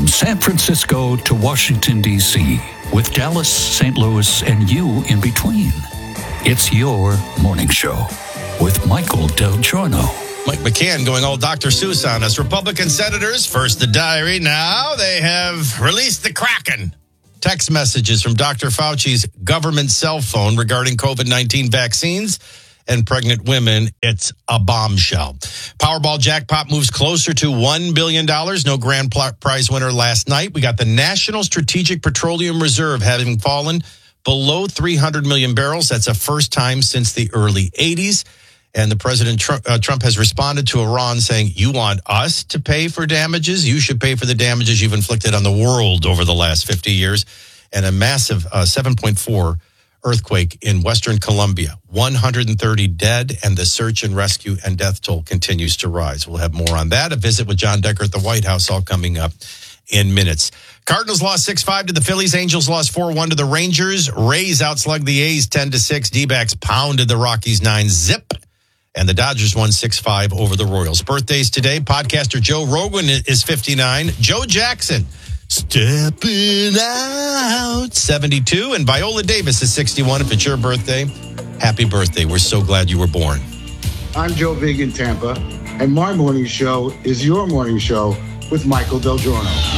From San Francisco to Washington, D.C., with Dallas, St. Louis, and you in between. It's your morning show with Michael Del Giorno. Mike McCann going all Dr. Seuss on us. Republican senators, first the diary, now they have released the Kraken. Text messages from Dr. Fauci's government cell phone regarding COVID-19 vaccines and pregnant women. It's a bombshell. Powerball jackpot moves closer to $1 billion. No grand prize winner last night. We got the National Strategic Petroleum Reserve having fallen below 300 million barrels. That's a first time since the early 80s. And the President Trump has responded to Iran saying, you want us to pay for damages? You should pay for the damages you've inflicted on the world over the last 50 years. And a massive 7.4 earthquake in Western Colombia. 130 dead, and the search and rescue and death toll continues to rise. We'll have more on that. A visit with John Decker at the White House all coming up in minutes. Cardinals lost 6-5 to the Phillies. Angels lost 4-1 to the Rangers. Rays outslugged the A's 10-6. D-backs pounded the Rockies 9-0. And the Dodgers won 6-5 over the Royals. Birthdays today. Podcaster Joe Rogan is 59. Joe Jackson, stepping out, 72. And Viola Davis is 61. If it's your birthday, happy birthday. We're so glad you were born. I'm Joe Vig in Tampa, and my morning show is your morning show with Michael Del Giorno.